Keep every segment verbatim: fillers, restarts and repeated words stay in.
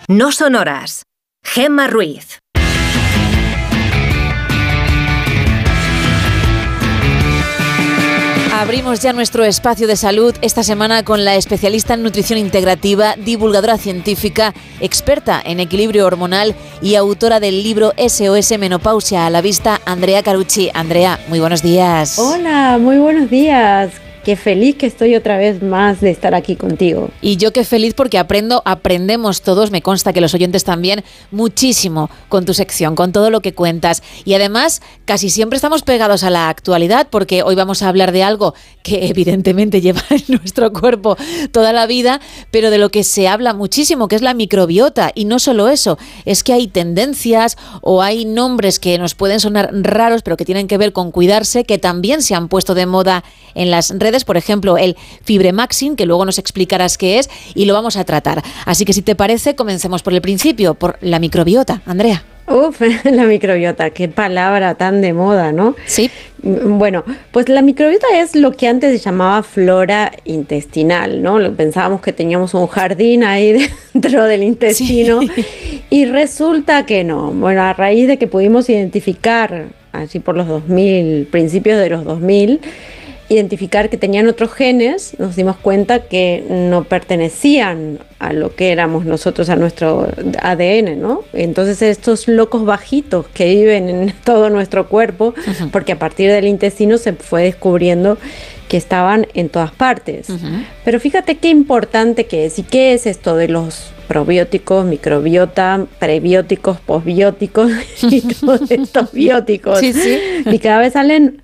No son horas. Gemma Ruiz. Abrimos ya nuestro espacio de salud esta semana con la especialista en nutrición integrativa, divulgadora científica, experta en equilibrio hormonal y autora del libro S O S Menopausia a la vista, Andrea Carucci. Andrea, muy buenos días. Hola, muy buenos días. Qué feliz que estoy otra vez más de estar aquí contigo. Y yo qué feliz porque aprendo, aprendemos todos, me consta que los oyentes también, muchísimo con tu sección, con todo lo que cuentas. Y además, casi siempre estamos pegados a la actualidad porque hoy vamos a hablar de algo que evidentemente lleva en nuestro cuerpo toda la vida, pero de lo que se habla muchísimo, que es la microbiota. Y no solo eso, es que hay tendencias o hay nombres que nos pueden sonar raros, pero que tienen que ver con cuidarse, que también se han puesto de moda en las redes. Por ejemplo, el Fibremaxin, que luego nos explicarás qué es, y lo vamos a tratar. Así que si te parece, comencemos por el principio, por la microbiota. Andrea. Uf, la microbiota, qué palabra tan de moda, ¿no? Sí. Bueno, pues la microbiota es lo que antes se llamaba flora intestinal, ¿no? Pensábamos que teníamos un jardín ahí dentro del intestino, sí. Y resulta que no. Bueno, a raíz de que pudimos identificar, así por los dos mil, principios de los dos mil, identificar que tenían otros genes, nos dimos cuenta que no pertenecían a lo que éramos nosotros, a nuestro A D N, ¿no? Entonces estos locos bajitos que viven en todo nuestro cuerpo, uh-huh. porque a partir del intestino se fue descubriendo que estaban en todas partes. Uh-huh. Pero fíjate qué importante que es, y qué es esto de los probióticos, microbiota, prebióticos, posbióticos y todos estos bióticos. Sí, sí. Y cada vez salen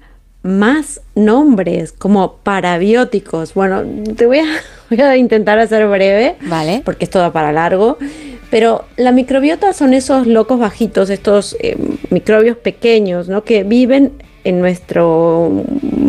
más nombres como parabióticos. Bueno, te voy a, voy a intentar hacer breve, vale, porque esto da para largo, pero la microbiota son esos locos bajitos, estos eh, microbios pequeños, ¿no? Que viven en nuestro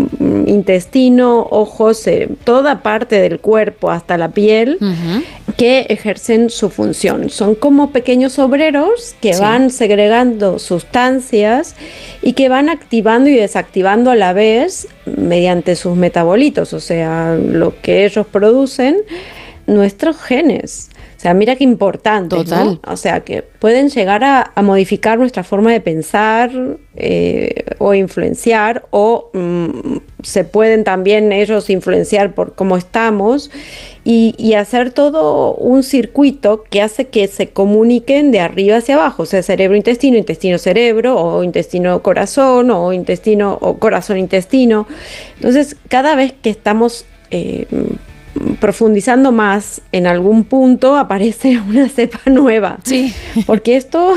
intestino, ojos, eh, toda parte del cuerpo, hasta la piel, uh-huh. que ejercen su función. Son como pequeños obreros que sí. van segregando sustancias y que van activando y desactivando a la vez mediante sus metabolitos, o sea, lo que ellos producen, nuestros genes. O sea, mira qué importante, total, ¿no? O sea, que pueden llegar a, a modificar nuestra forma de pensar eh, o influenciar, o mm, se pueden también ellos influenciar por cómo estamos y, y hacer todo un circuito que hace que se comuniquen de arriba hacia abajo, o sea, cerebro-intestino, intestino-cerebro, o intestino-corazón, o intestino o corazón-intestino. Entonces, cada vez que estamos Eh, profundizando más en algún punto, aparece una cepa nueva. Sí. Porque esto,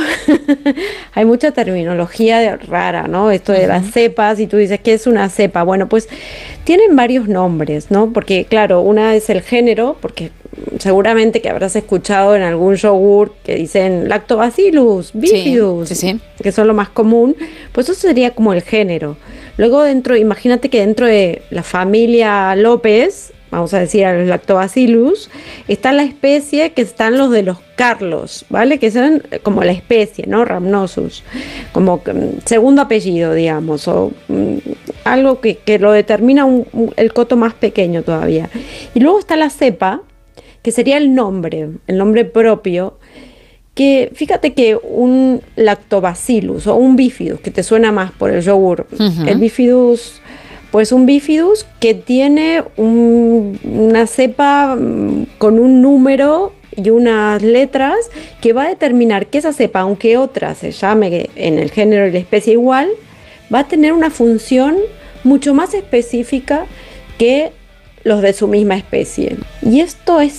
hay mucha terminología rara, ¿no? Esto de uh-huh. las cepas, y tú dices, ¿qué es una cepa? Bueno, pues tienen varios nombres, ¿no? Porque, claro, una es el género, porque seguramente que habrás escuchado en algún yogur que dicen Lactobacillus, Bifidus, sí, sí, sí. que son lo más común. Pues eso sería como el género. Luego dentro, imagínate que dentro de la familia López, vamos a decir a los Lactobacillus, está la especie que están los de los Carlos, ¿vale? Que son como la especie, ¿no? Rhamnosus, como segundo apellido, digamos, o um, algo que, que lo determina un, un, el coto más pequeño todavía. Y luego está la cepa, que sería el nombre, el nombre propio, que fíjate que un Lactobacillus o un Bifidus, que te suena más por el yogur, uh-huh. el Bifidus... Pues un Bifidus que tiene un, una cepa con un número y unas letras que va a determinar que esa cepa, aunque otra se llame en el género y la especie igual, va a tener una función mucho más específica que los de su misma especie. Y esto es